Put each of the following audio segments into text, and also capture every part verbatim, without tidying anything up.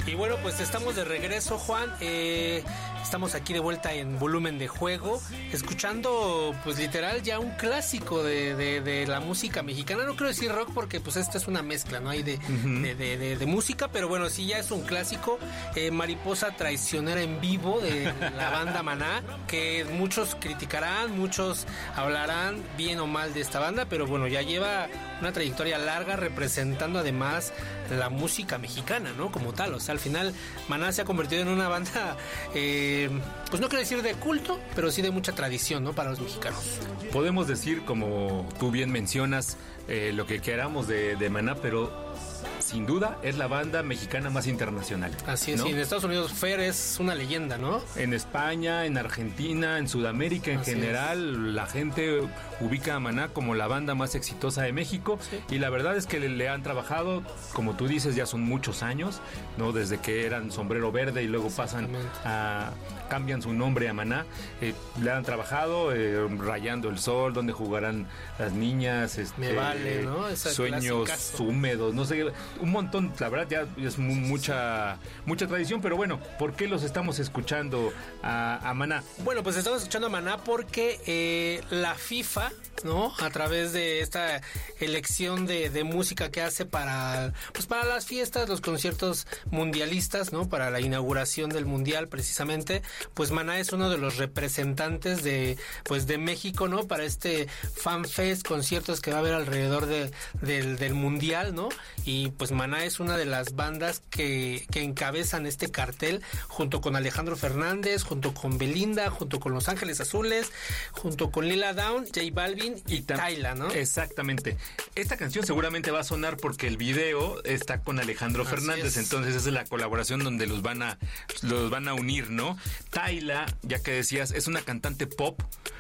Y bueno, pues estamos de regreso, Juan. Eh, estamos aquí de vuelta en Volumen de Juego, escuchando, pues literal, ya un clásico de, de, de la música mexicana. No quiero decir rock porque pues esta es una mezcla, ¿no? Hay de, uh-huh. de, de, de, de música, pero bueno, sí, ya es un clásico. Eh, Mariposa Traicionera en vivo de la banda Maná, que muchos criticarán, muchos hablarán bien o mal de esta banda, pero bueno, ya lleva una trayectoria larga representando además la música mexicana, ¿no? Como tal, o sea, al final Maná se ha convertido en una banda, eh, pues no quiero decir de culto, pero sí de mucha tradición, ¿no? Para los mexicanos. Podemos decir, como tú bien mencionas, eh, lo que queramos de, de Maná, pero sin duda es la banda mexicana más internacional. Así es, ¿no? Y en Estados Unidos Fer es una leyenda, ¿no? En España, en Argentina, en Sudamérica en Así general, es. La gente ubica a Maná como la banda más exitosa de México, sí. Y la verdad es que le, le han trabajado, como tú dices, ya son muchos años, ¿no? Desde que eran Sombrero Verde y luego pasan a... cambian su nombre a Maná, eh, le han trabajado eh, Rayando el Sol, donde jugarán las niñas, este, Me vale, ¿no? Esa Sueños clasicazo. Húmedos, no sé, un montón, la verdad ya es mu- mucha mucha tradición, pero bueno, ¿por qué los estamos escuchando a, a Maná? Bueno, pues estamos escuchando a Maná porque eh, la FIFA, ¿no? A través de esta elección de, de música que hace para, pues para las fiestas, los conciertos mundialistas, ¿no? Para la inauguración del mundial, precisamente, pues Maná es uno de los representantes de, pues de México, ¿no? Para este Fan Fest, conciertos que va a haber alrededor de, del, del mundial, ¿no? Y pues Maná es una de las bandas que, que encabezan este cartel, junto con Alejandro Fernández, junto con Belinda, junto con Los Ángeles Azules, junto con Lila Downs, J Balvin y, y Tayla, ¿no? Exactamente. Esta canción seguramente va a sonar porque el video está con Alejandro Así Fernández, es. Entonces esa es la colaboración donde los van a los van a unir, ¿no? Tayla, ya que decías, es una cantante pop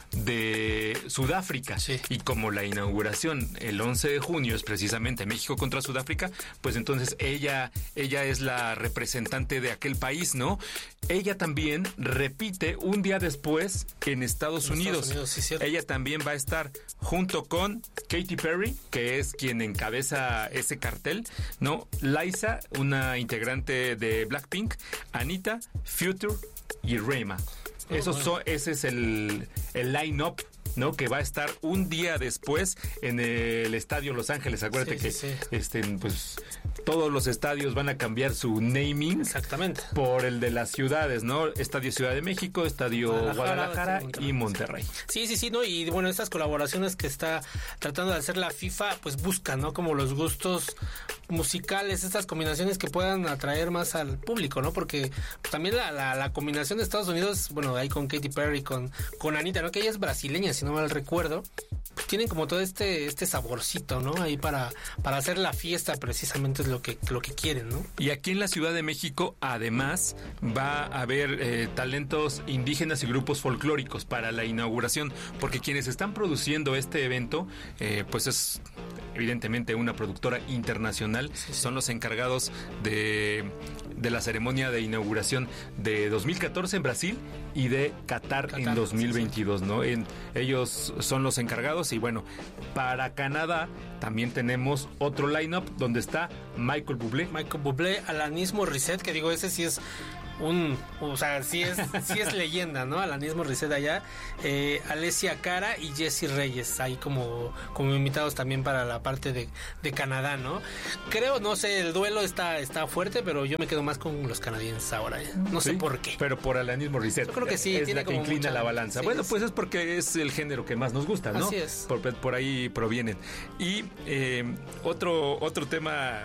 de Sudáfrica, sí. Y como la inauguración el once de junio es precisamente México contra Sudáfrica, pues entonces ella ella es la representante de aquel país, ¿no? Ella también repite un día después en Estados en Unidos. Estados Unidos sí, ella también va a estar junto con Katy Perry, que es quien encabeza ese cartel, ¿no? Liza, una integrante de Blackpink, Anita, Future y Rema. Oh, Esos bueno. son, ese es el, el line-up, ¿no? Que va a estar un día después en el Estadio Los Ángeles. Acuérdate sí, que sí, sí. este, pues todos los estadios van a cambiar su naming. Exactamente. Por el de las ciudades, ¿no? Estadio Ciudad de México, Estadio Guadalajara, Guadalajara y Monterrey. Sí, sí, sí, ¿no? Y bueno, estas colaboraciones que está tratando de hacer la FIFA, pues buscan, ¿no? Como los gustos musicales, estas combinaciones que puedan atraer más al público, ¿no? Porque también la, la, la combinación de Estados Unidos, bueno, ahí con Katy Perry, con, con Anita, ¿no? Que ella es brasileña, si no mal recuerdo. Pues tienen como todo este este saborcito, ¿no? Ahí para para hacer la fiesta, precisamente es lo que lo que quieren, ¿no? Y aquí en la Ciudad de México, además, va a haber eh, talentos indígenas y grupos folclóricos para la inauguración, porque quienes están produciendo este evento, eh, pues es evidentemente una productora internacional, sí, sí. Son los encargados de de la ceremonia de inauguración de dos mil catorce en Brasil y de Qatar, Qatar en dos mil veintidós, sí, sí. ¿no? En, ellos son los encargados y bueno, para Canadá también tenemos otro lineup donde está Michael Bublé. Michael Bublé, Alanis Morissette, que digo, ese sí es un, o sea, sí es, sí es leyenda, ¿no? Alanis Morissette allá, eh, Alessia Cara y Jessie Reyes, ahí como, como invitados también para la parte de, de Canadá, ¿no? Creo, no sé, el duelo está, está fuerte, pero yo me quedo más con los canadienses ahora, ¿eh? No ¿Sí? sé por qué. Pero por Alanis Morissette. Yo creo que sí. Es tiene la que como inclina mucha... la balanza. Sí, bueno, es... pues es porque es el género que más nos gusta, ¿no? Así es. Por, por ahí provienen. Y eh, otro, otro tema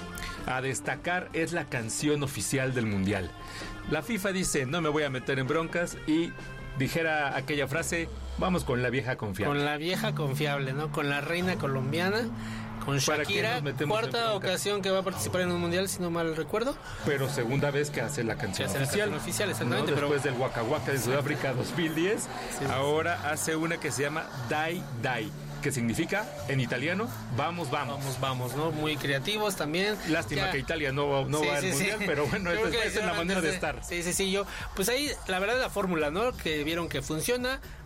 a destacar es la canción oficial del Mundial. La FIFA dice, no me voy a meter en broncas y dijera aquella frase, vamos con la vieja confiable. Con la vieja confiable, ¿no? Con la reina colombiana, con Shakira, cuarta ocasión que va a participar en un mundial, si no mal recuerdo. Pero segunda vez que hace la canción hace oficial. La canción oficial, exactamente. ¿No? Después pero... del Waka Waka de Sudáfrica dos mil diez, sí. Ahora hace una que se llama Dai Dai, que significa en italiano vamos, vamos. Vamos, vamos, ¿no? Muy creativos también. Lástima ya. que Italia no, no sí, va al sí, mundial, sí. Pero bueno, esta es la manera de, de estar. Sí, sí, sí, yo, pues ahí la verdad la fórmula, ¿no? Que vieron que funciona,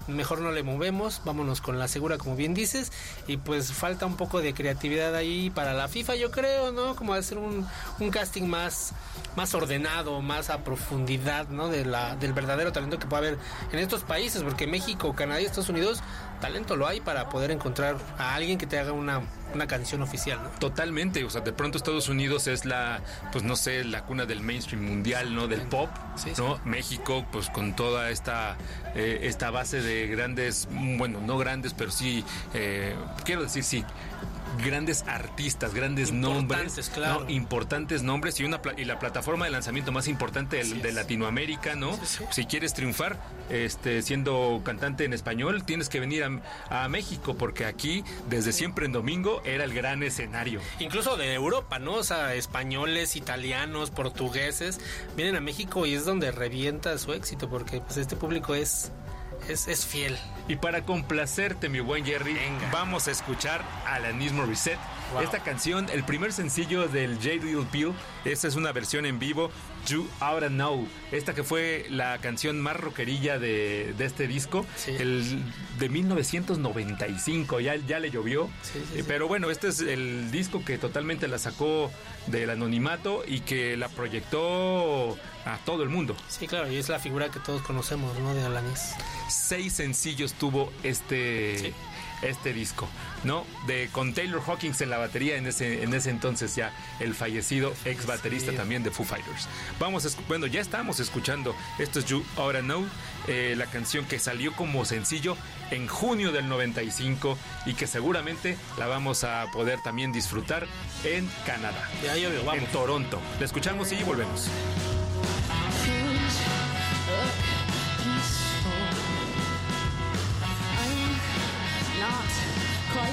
mejor no le movemos, vámonos con la segura, como bien dices, y pues falta un poco de creatividad ahí para la FIFA, yo creo, ¿no? Como hacer un, un casting más, más ordenado, más a profundidad, ¿no? De la, del verdadero talento que puede haber en estos países, porque México, Canadá y Estados Unidos, talento lo hay para poder encontrar a alguien que te haga una, una canción oficial, ¿no? Totalmente, o sea, de pronto Estados Unidos es la, pues no sé, la cuna del mainstream mundial, ¿no? Del pop, sí, ¿no? sí. México, pues con toda esta, eh, esta base de grandes, bueno, no grandes, pero sí, eh, quiero decir, sí, grandes artistas, grandes Importantes, nombres, claro. ¿no? Importantes nombres y una pla- y la plataforma de lanzamiento más importante de, de Latinoamérica, ¿no? Sí, sí. Si quieres triunfar, este, siendo cantante en español, tienes que venir a, a México, porque aquí, desde siempre en domingo, era el gran escenario. Incluso de Europa, ¿no? O sea, españoles, italianos, portugueses, vienen a México y es donde revienta su éxito, porque pues este público es, es, es fiel. Y para complacerte, mi buen Jerry, Venga. vamos a escuchar Alanis Morissette. Wow. Esta canción, el primer sencillo del J. Dill Peel, esta es una versión en vivo, You Oughta Know. Esta que fue la canción más rockerilla de, de este disco, Sí. el de mil novecientos noventa y cinco, ya, ya le llovió. Sí, sí, Eh, sí. Pero bueno, este es el disco que totalmente la sacó del anonimato y que la proyectó a todo el mundo. Sí, claro, y es la figura que todos conocemos, ¿no? De Alanis. Seis sencillos tuvo este, Sí. este disco, ¿no? De, con Taylor Hawkins en la batería, en ese, en ese entonces ya el fallecido ex baterista Sí. también de Foo Fighters. Vamos, a escu- bueno, ya estamos escuchando, esto es You Oughta Know, eh, la canción que salió como sencillo en junio del noventa y cinco y que seguramente la vamos a poder también disfrutar en Canadá, Ya llovió, vamos. en Toronto. La escuchamos y volvemos.